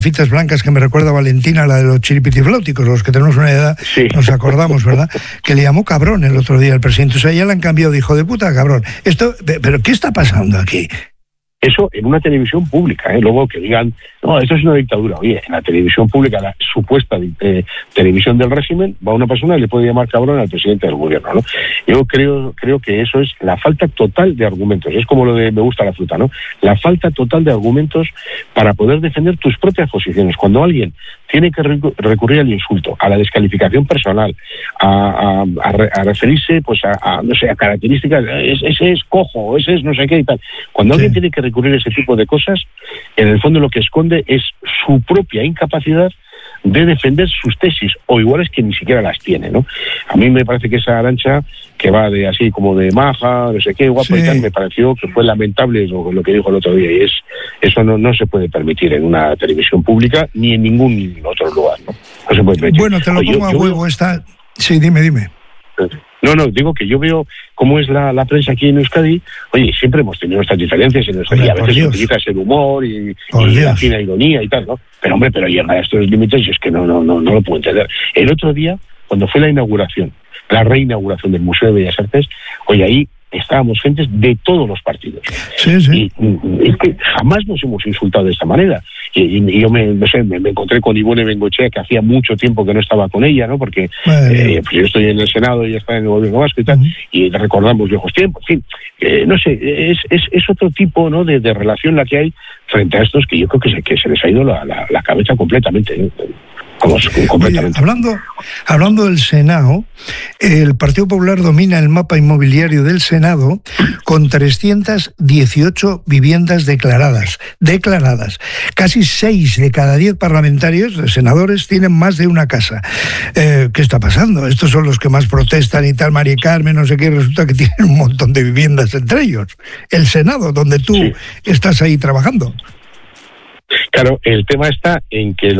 fitas blancas que me recuerda a Valentina, la de los chiripitiflóticos, los que tenemos una edad, sí, nos acordamos, ¿verdad? Que le llamó cabrón el otro día al presidente. O sea, ya le han cambiado de hijo de puta a cabrón. ¿Pero qué está pasando aquí? Eso en una televisión pública, luego que digan, no, esto es una dictadura. Oye, en la televisión pública, la supuesta televisión del régimen, va una persona y le puede llamar cabrón al presidente del gobierno, ¿no? Yo creo que eso es la falta total de argumentos. Es como lo de me gusta la fruta, ¿no? La falta total de argumentos para poder defender tus propias posiciones. Cuando alguien tiene que recurrir al insulto, a la descalificación personal, a referirse pues no sé, a características, ese es cojo, ese es no sé qué y tal. Cuando alguien tiene que recurrir a ese tipo de cosas, en el fondo lo que esconde es su propia incapacidad de defender sus tesis, o igual es que ni siquiera las tiene, ¿no? A mí me parece que esa Arantxa, que va de así como de maja, no sé qué, guapo y tal, me pareció que fue lamentable lo que dijo el otro día, y eso no se puede permitir en una televisión pública ni en ningún otro lugar, ¿no? No se puede permitir. Bueno, te lo pongo a huevo esta... Sí, dime. No, digo que yo veo cómo es la prensa aquí en Euskadi. Oye, siempre hemos tenido nuestras diferencias en Euskadi, a veces utilizas el humor y la fina ironía y tal, ¿no? Pero hombre, llega a estos límites y es que no lo puedo entender. El otro día, cuando fue la reinauguración del Museo de Bellas Artes, oye, ahí estábamos gentes de todos los partidos. Sí. Y es que jamás nos hemos insultado de esta manera. Y yo me encontré con Ivone Bengoechea, que hacía mucho tiempo que no estaba con ella, ¿no? Porque pues yo estoy en el Senado y ella está en el gobierno vasco y tal, y recordamos viejos tiempos. En fin, no sé, es otro tipo, ¿no? de relación la que hay frente a estos que yo creo que se les ha ido la cabeza completamente, ¿no? Oye, hablando del Senado, el Partido Popular domina el mapa inmobiliario del Senado con 318 viviendas declaradas. Casi 6 de cada 10 parlamentarios, senadores, tienen más de una casa. ¿Qué está pasando? Estos son los que más protestan y tal, María Carmen, no sé qué, resulta que tienen un montón de viviendas entre ellos. El Senado, donde tú estás ahí trabajando. Claro, el tema está en que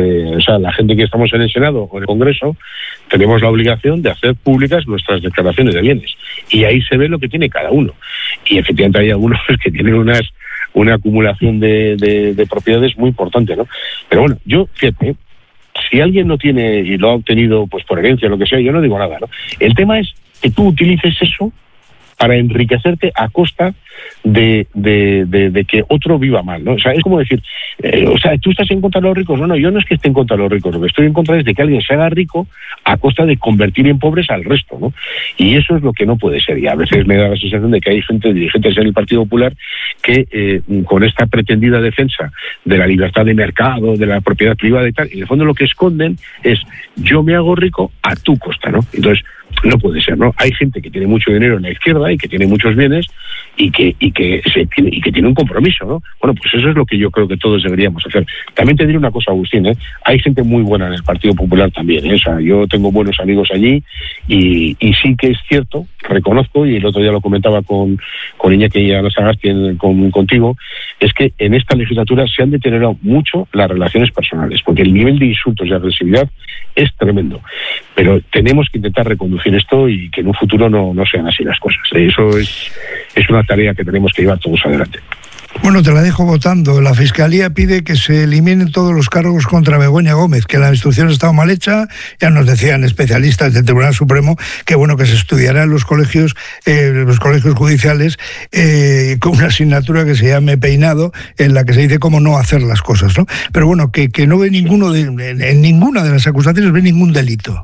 la gente que estamos en el Senado o en el Congreso tenemos la obligación de hacer públicas nuestras declaraciones de bienes. Y ahí se ve lo que tiene cada uno. Y efectivamente hay algunos que tienen una acumulación de propiedades muy importante, ¿no? Pero bueno, fíjate, si alguien no tiene y lo ha obtenido pues por herencia o lo que sea, yo no digo nada, ¿no? El tema es que tú utilices eso para enriquecerte a costa de que otro viva mal, ¿no? O sea, es como decir, ¿tú estás en contra de los ricos? No, yo no es que esté en contra de los ricos, lo que estoy en contra es de que alguien se haga rico a costa de convertir en pobres al resto, ¿no? Y eso es lo que no puede ser, y a veces me da la sensación de que hay dirigentes en el Partido Popular que con esta pretendida defensa de la libertad de mercado, de la propiedad privada y tal, en el fondo lo que esconden es yo me hago rico a tu costa, ¿no? Entonces, no puede ser, ¿no? Hay gente que tiene mucho dinero en la izquierda y que tiene muchos bienes y que tiene un compromiso, ¿no? Bueno, pues eso es lo que yo creo que todos deberíamos hacer. También te diré una cosa, Agustín, hay gente muy buena en el Partido Popular también, O sea, yo tengo buenos amigos allí y sí que es cierto, reconozco, y el otro día lo comentaba con Iñaki y Ana Sagasti contigo, es que en esta legislatura se han deteriorado mucho las relaciones personales, porque el nivel de insultos y agresividad es tremendo. Pero tenemos que intentar reconducir esto y que en un futuro no sean así las cosas. Eso es una tarea que tenemos que llevar todos adelante. Bueno, te la dejo votando. La Fiscalía pide que se eliminen todos los cargos contra Begoña Gómez, que la instrucción estaba mal hecha. Ya nos decían especialistas del Tribunal Supremo que bueno que se estudiará en los colegios judiciales con una asignatura que se llame Peinado, en la que se dice cómo no hacer las cosas, ¿no? Pero bueno, que no ve en ninguna de las acusaciones ve ningún delito.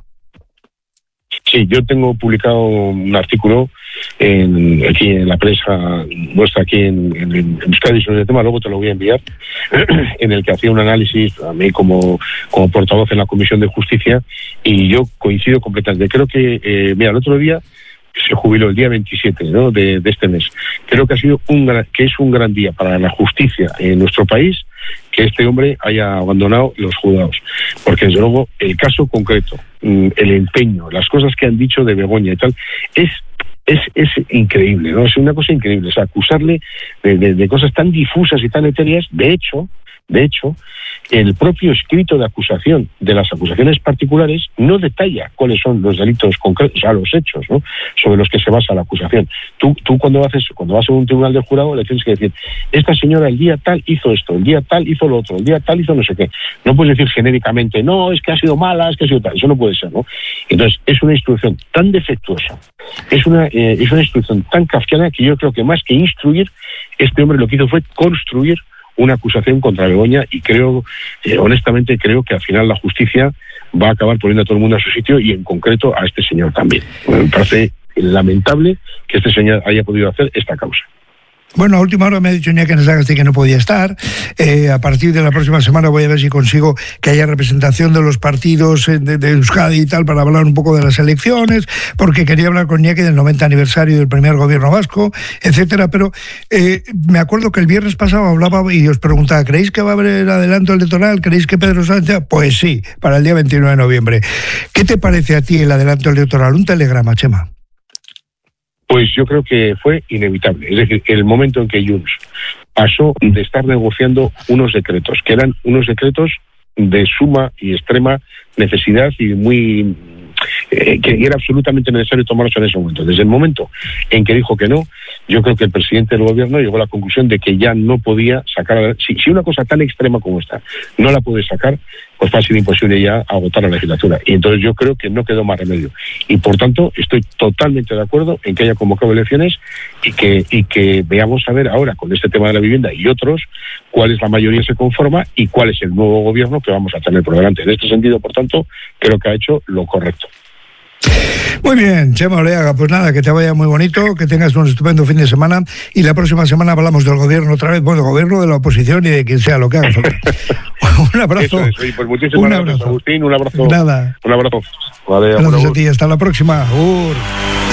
Sí, yo tengo publicado un artículo aquí en la prensa nuestra aquí en Euskadi sobre el tema, luego te lo voy a enviar, en el que hacía un análisis a mí como portavoz en la Comisión de Justicia, y yo coincido completamente. Creo que, el otro día se jubiló el día 27, ¿no? de este mes. Creo que es un gran día para la justicia en nuestro país que este hombre haya abandonado los juzgados, porque desde luego el caso concreto, el empeño, las cosas que han dicho de Begoña y tal, es increíble, ¿no? Es una cosa increíble, o sea, acusarle de cosas tan difusas y tan etéreas. De hecho, De hecho, el propio escrito de acusación de las acusaciones particulares no detalla cuáles son los delitos concretos, o sea, los hechos, ¿no?, sobre los que se basa la acusación. Tú cuando vas a un tribunal del jurado le tienes que decir, esta señora el día tal hizo esto, el día tal hizo lo otro, el día tal hizo no sé qué. No puedes decir genéricamente, no, es que ha sido mala, es que ha sido tal. Eso no puede ser, ¿no? Entonces, es una instrucción tan defectuosa, es una instrucción tan kafkiana que yo creo que más que instruir, este hombre lo que hizo fue construir una acusación contra Begoña y honestamente creo que al final la justicia va a acabar poniendo a todo el mundo a su sitio y en concreto a este señor también. Me parece lamentable que este señor haya podido hacer esta causa. Bueno, a última hora me ha dicho Iñaki Sagasti que no podía estar. A partir de la próxima semana voy a ver si consigo que haya representación de los partidos de Euskadi y tal para hablar un poco de las elecciones, porque quería hablar con Iñaki del 90 aniversario del primer gobierno vasco, etcétera. Pero me acuerdo que el viernes pasado hablaba y os preguntaba, ¿creéis que va a haber el adelanto electoral? ¿Creéis que Pedro Sánchez? Pues sí, para el día 29 de noviembre. ¿Qué te parece a ti el adelanto electoral? Un telegrama, Chema. Pues yo creo que fue inevitable. Es decir, el momento en que Junts pasó de estar negociando unos decretos, que eran unos decretos de suma y extrema necesidad y muy que era absolutamente necesario tomarlos en ese momento. Desde el momento en que dijo que no, yo creo que el presidente del gobierno llegó a la conclusión de que ya no podía sacar... Si una cosa tan extrema como esta no la puede sacar, pues va a ser imposible ya agotar la legislatura. Y entonces yo creo que no quedó más remedio. Y por tanto, estoy totalmente de acuerdo en que haya convocado elecciones y que veamos a ver ahora, con este tema de la vivienda y otros, cuál es la mayoría que se conforma y cuál es el nuevo gobierno que vamos a tener por delante. En este sentido, por tanto, creo que ha hecho lo correcto. Muy bien, Chema Oleaga, pues nada, que te vaya muy bonito, que tengas un estupendo fin de semana y la próxima semana hablamos del gobierno otra vez, bueno, gobierno, de la oposición y de quien sea, lo que haga falta. Un abrazo. Eso es, oye, pues muchísimas gracias, Agustín, un abrazo. Nada. Un abrazo. Vale, gracias a ti, hasta la próxima.